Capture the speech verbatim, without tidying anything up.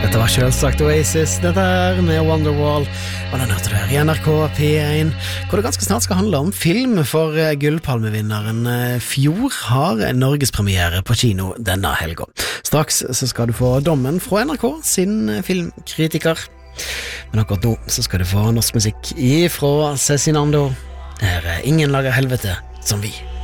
Dette var selvsagt Oasis, dette her med Wonderwall, og den hørte du her i N R K P én, hvor det ganske snart skal handle om film, for Gullpalmevinneren Fjord har Norgespremiere på kino denne helga. Straks så skal du få dommen fra N R K sin filmkritiker, men akkurat nå så skal du få norsk musikk ifra Cezinando. Her er Ingen lager helvete som vi.